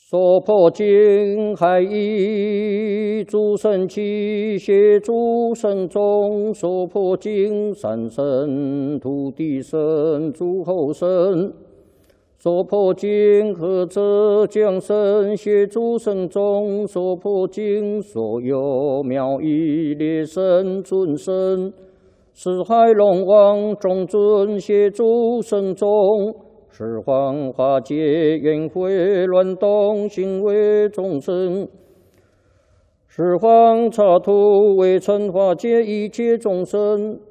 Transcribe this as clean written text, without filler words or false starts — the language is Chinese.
说破经海义，诸神奇协诸神众，说破经三神土地神诸后神，说破经和浙江神协诸神众，说破经所有妙义列神尊神，四海龙王众尊协诸神众。十方化界缘会乱动行为众生，十方刹土为尘化界一切众生，